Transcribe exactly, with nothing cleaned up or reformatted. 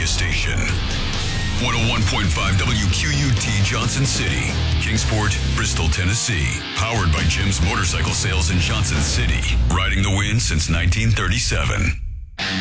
media station. one oh one point five W Q U T Johnson City, Kingsport, Bristol, Tennessee. Powered by Jim's Motorcycle Sales in Johnson City. Riding the wind since nineteen thirty-seven.